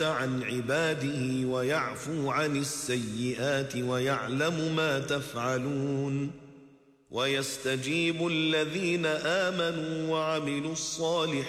عن عباده ويعفو عن السيئات ويعلم ما تفعلون ويستجيب الذين آمنوا وعملوا الصالحات